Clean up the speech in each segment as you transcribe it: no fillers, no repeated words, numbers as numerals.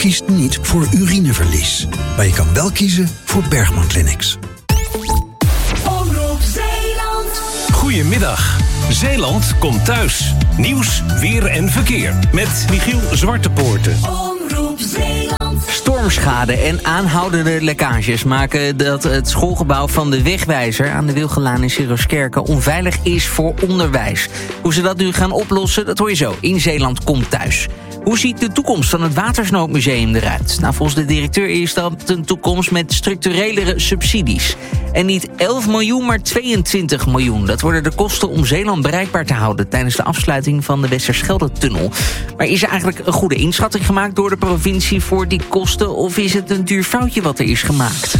kiest niet voor urineverlies. Maar je kan wel kiezen voor Bergman Clinics. Omroep Zeeland. Goedemiddag. Zeeland komt thuis. Nieuws, weer en verkeer. Met Michiel Zwartepoorten. Omroep Zeeland. Stormschade en aanhoudende lekkages maken dat het schoolgebouw van de Wegwijzer aan de Wilgenlaan in Sirooskerke onveilig is voor onderwijs. Hoe ze dat nu gaan oplossen, dat hoor je zo in Zeeland komt thuis. Hoe ziet de toekomst van het Watersnoodmuseum eruit? Nou, volgens de directeur is dat een toekomst met structurelere subsidies. En niet 11 miljoen, maar 22 miljoen. Dat worden de kosten om Zeeland bereikbaar te houden tijdens de afsluiting van de Westerschelde-tunnel. Maar is er eigenlijk een goede inschatting gemaakt door de provincie voor die kosten? Of is het een duur foutje wat er is gemaakt?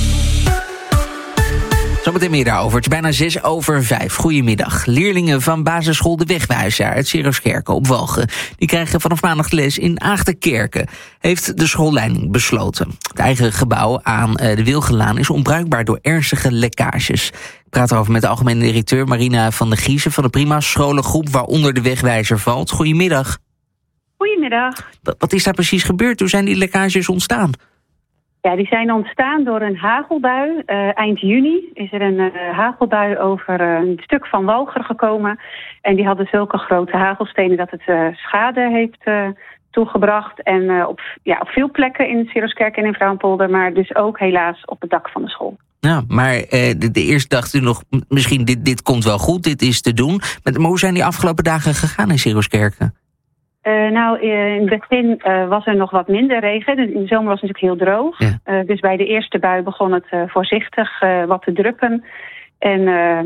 Zometeen meer daarover. Het is bijna 5:06. Goedemiddag. Leerlingen van basisschool De Wegwijzer uit Sirooskerke op Walgen. Die krijgen vanaf maandag les in Aagtenkerke. Heeft de schoolleiding besloten. Het eigen gebouw aan de Wilgenlaan is onbruikbaar door ernstige lekkages. Ik praat erover met de algemene directeur Marina van der Giezen van de Prima scholengroep waaronder De Wegwijzer valt. Goedemiddag. Goedemiddag. Wat is daar precies gebeurd? Hoe zijn die lekkages ontstaan? Ja, die zijn ontstaan door een hagelbui. Eind juni is er een hagelbui over een stuk van Walger gekomen. En die hadden zulke grote hagelstenen dat het schade heeft toegebracht. En op veel plekken in Sirooskerke en in Vrouwenpolder, maar dus ook helaas op het dak van de school. Ja, maar de eerst dacht u nog, misschien dit komt wel goed, dit is te doen. Maar hoe zijn die afgelopen dagen gegaan in Sirooskerke? In het begin was er nog wat minder regen. In de zomer was het natuurlijk heel droog. Ja. Dus bij de eerste bui begon het voorzichtig wat te druppen. En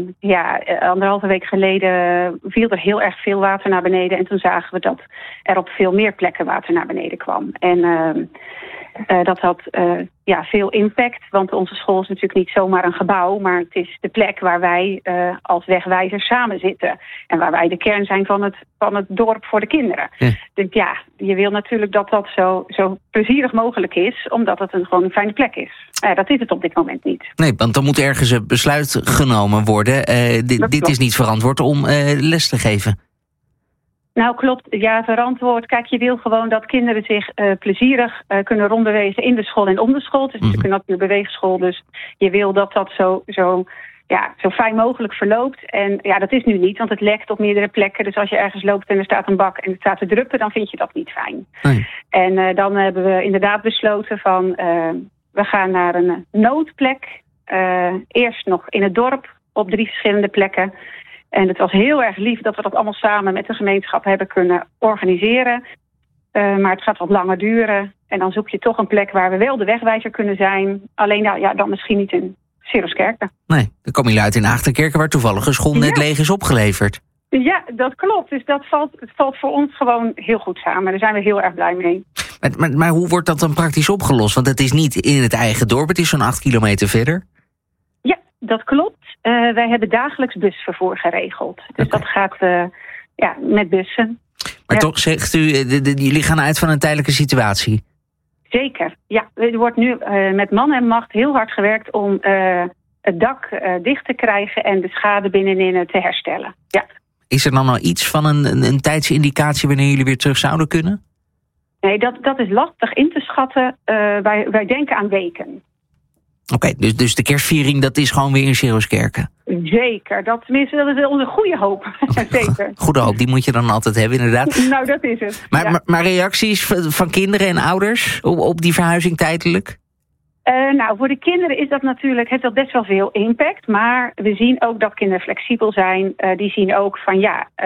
1,5 week geleden viel er heel erg veel water naar beneden. En toen zagen we dat er op veel meer plekken water naar beneden kwam. En dat had veel impact. Want onze school is natuurlijk niet zomaar een gebouw. Maar het is de plek waar wij als Wegwijzer samen zitten. En waar wij de kern zijn van het dorp voor de kinderen. Ja. Dus ja, je wil natuurlijk dat dat zo plezierig mogelijk is. Omdat het gewoon een fijne plek is. Dat is het op dit moment niet. Nee, want dan moet ergens een besluit genomen worden. Dit is niet verantwoord om les te geven. Nou, klopt. Ja, verantwoord. Kijk, je wil gewoon dat kinderen zich plezierig kunnen rondbewegen in de school en om de school. Het is natuurlijk een natuurbeweegschool, dus je wil dat dat zo fijn mogelijk verloopt. En ja, dat is nu niet, want het lekt op meerdere plekken. Dus als je ergens loopt en er staat een bak en het staat te druppen, dan vind je dat niet fijn. Nee. En dan hebben we inderdaad besloten van, we gaan naar een noodplek. Eerst nog in het dorp op 3 verschillende plekken. En het was heel erg lief dat we dat allemaal samen met de gemeenschap hebben kunnen organiseren. Maar het gaat wat langer duren. En dan zoek je toch een plek waar we wel de Wegwijzer kunnen zijn. Alleen dan misschien niet in Sirooskerke. Nee, dan kom je uit in Aagtenkerke waar toevallig een school net leeg is opgeleverd. Ja, dat klopt. Dus het valt voor ons gewoon heel goed samen. Daar zijn we heel erg blij mee. Maar hoe wordt dat dan praktisch opgelost? Want het is niet in het eigen dorp, het is zo'n 8 kilometer verder. Ja, dat klopt. Wij hebben dagelijks busvervoer geregeld. Dus dat gaat met bussen. Maar toch zegt u, jullie gaan uit van een tijdelijke situatie? Zeker, ja. Er wordt nu met man en macht heel hard gewerkt om het dak dicht te krijgen en de schade binnenin te herstellen. Ja. Is er dan al iets van een tijdsindicatie wanneer jullie weer terug zouden kunnen? Nee, dat is lastig in te schatten. Wij denken aan weken. Oké, dus de kerstviering, dat is gewoon weer in Sirooskerke? Zeker, dat is onze goede hoop. Zeker. Goede hoop, die moet je dan altijd hebben, inderdaad. Nou, dat is het. Maar reacties van kinderen en ouders op die verhuizing tijdelijk? Voor de kinderen heeft dat best wel veel impact. Maar we zien ook dat kinderen flexibel zijn. Die zien ook van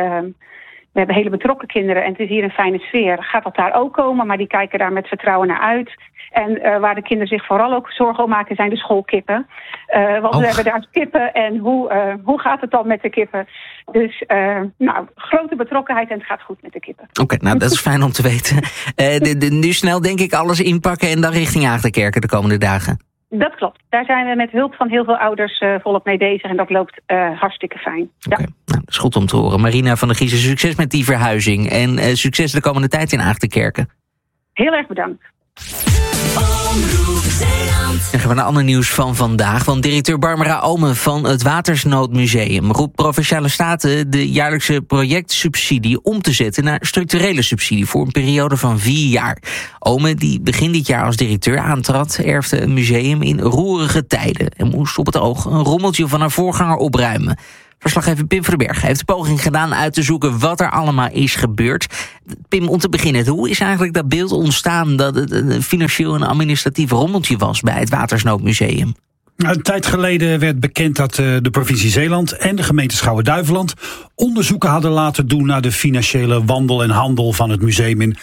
we hebben hele betrokken kinderen en het is hier een fijne sfeer. Gaat dat daar ook komen? Maar die kijken daar met vertrouwen naar uit. En waar de kinderen zich vooral ook zorgen om maken zijn de schoolkippen. Want we hebben daar kippen en hoe gaat het dan met de kippen? Dus grote betrokkenheid en het gaat goed met de kippen. Oké, dat is fijn om te weten. Nu snel denk ik alles inpakken en dan richting Aagtenkerke de komende dagen. Dat klopt. Daar zijn we met hulp van heel veel ouders volop mee bezig. En dat loopt hartstikke fijn. Oké, dat is goed om te horen. Marina van der Giezen, succes met die verhuizing. En succes de komende tijd in Aagtenkerke. Heel erg bedankt. Omroep Zeeland. Dan gaan we naar ander nieuws van vandaag. Want directeur Barbara Omen van het Watersnoodmuseum roept Provinciale Staten de jaarlijkse projectsubsidie om te zetten naar structurele subsidie voor een periode van 4 jaar. Omen, die begin dit jaar als directeur aantrad, erfde een museum in roerige tijden en moest op het oog een rommeltje van haar voorganger opruimen. Verslaggever Pim van den Berg heeft de poging gedaan uit te zoeken wat er allemaal is gebeurd. Pim, om te beginnen, hoe is eigenlijk dat beeld ontstaan dat het een financieel en administratief rommeltje was bij het Watersnoodmuseum? Een tijd geleden werd bekend dat de provincie Zeeland en de gemeente Schouwen-Duiveland onderzoeken hadden laten doen naar de financiële wandel en handel van het museum in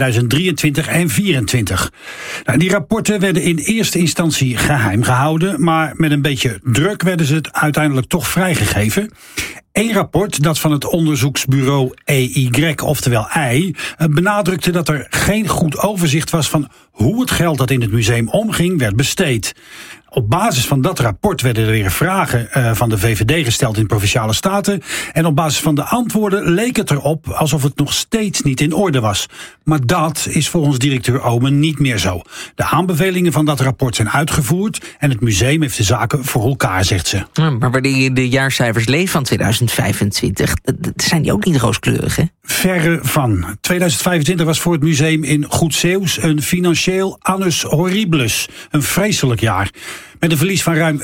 2023 en 2024. Die rapporten werden in eerste instantie geheim gehouden, maar met een beetje druk werden ze het uiteindelijk toch vrijgegeven. Eén rapport, dat van het onderzoeksbureau EY, oftewel EY, benadrukte dat er geen goed overzicht was van hoe het geld dat in het museum omging werd besteed. Op basis van dat rapport werden er weer vragen van de VVD gesteld in Provinciale Staten. En op basis van de antwoorden leek het erop alsof het nog steeds niet in orde was. Maar dat is volgens directeur Omen niet meer zo. De aanbevelingen van dat rapport zijn uitgevoerd en het museum heeft de zaken voor elkaar, zegt ze. Maar wanneer je de jaarcijfers leest van 2025, zijn die ook niet rooskleurig, hè? Verre van. 2025 was voor het museum in goed Zeeuws een financieel annus horribilis. Een vreselijk jaar. Met een verlies van ruim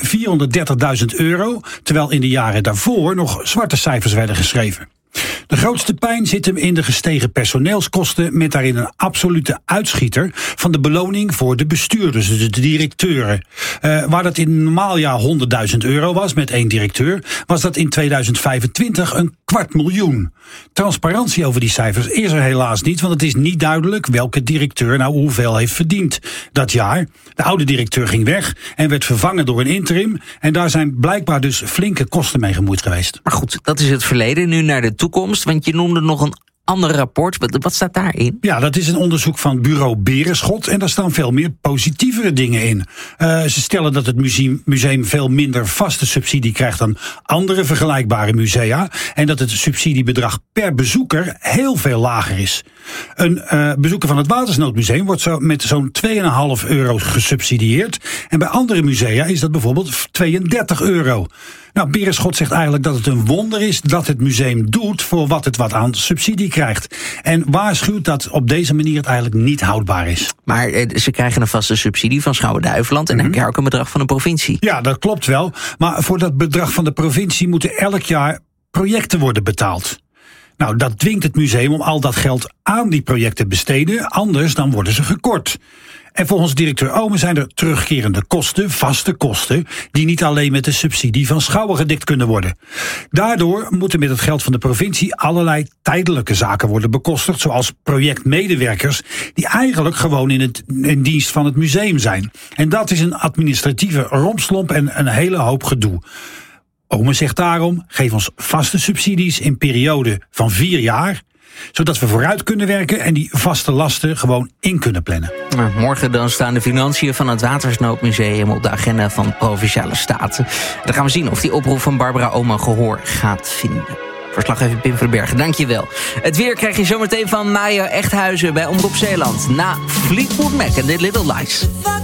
€430.000, terwijl in de jaren daarvoor nog zwarte cijfers werden geschreven. De grootste pijn zit hem in de gestegen personeelskosten, met daarin een absolute uitschieter van de beloning voor de bestuurders, de directeuren. Waar dat in een normaal jaar €100.000 was met 1 directeur, was dat in 2025 een $250.000. Transparantie over die cijfers is er helaas niet, want het is niet duidelijk welke directeur nou hoeveel heeft verdiend dat jaar. De oude directeur ging weg en werd vervangen door een interim, en daar zijn blijkbaar dus flinke kosten mee gemoeid geweest. Maar goed, dat is het verleden. Nu naar de toekomst, want je noemde nog een ander rapport. Wat staat daarin? Ja, dat is een onderzoek van bureau Berenschot en daar staan veel meer positievere dingen in. Ze stellen dat het museum veel minder vaste subsidie krijgt dan andere vergelijkbare musea en dat het subsidiebedrag per bezoeker heel veel lager is. Een bezoeker van het Watersnoodmuseum wordt zo met zo'n €2,5 gesubsidieerd en bij andere musea is dat bijvoorbeeld €32. Nou, Berenschot zegt eigenlijk dat het een wonder is dat het museum doet voor wat het wat aan subsidie krijgt. En waarschuwt dat op deze manier het eigenlijk niet houdbaar is. Maar ze krijgen een vaste subsidie van Schouwen-Duiveland en dan krijg je ook een bedrag van de provincie. Ja, dat klopt wel. Maar voor dat bedrag van de provincie moeten elk jaar projecten worden betaald. Nou, dat dwingt het museum om al dat geld aan die projecten te besteden, anders dan worden ze gekort. En volgens directeur Omen zijn er terugkerende kosten, vaste kosten, die niet alleen met de subsidie van Schouwen gedikt kunnen worden. Daardoor moeten met het geld van de provincie allerlei tijdelijke zaken worden bekostigd, zoals projectmedewerkers die eigenlijk gewoon in dienst van het museum zijn. En dat is een administratieve rompslomp en een hele hoop gedoe. Omen zegt daarom, geef ons vaste subsidies in periode van 4 jaar... zodat we vooruit kunnen werken en die vaste lasten gewoon in kunnen plannen. Morgen dan staan de financiën van het Watersnoodmuseum op de agenda van Provinciale Staten. Dan gaan we zien of die oproep van Barbara Omen gehoor gaat vinden. Verslaggever Pim van den Berg, dankjewel. Het weer krijg je zometeen van Maya Echthuizen bij Omroep Zeeland. Na Fleetwood Mac en The Little Lies.